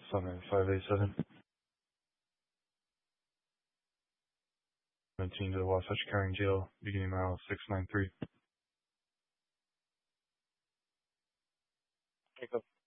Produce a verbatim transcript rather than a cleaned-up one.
Summit five eight seven. seventeen to the Wasatch County Jail, beginning mile six nine three.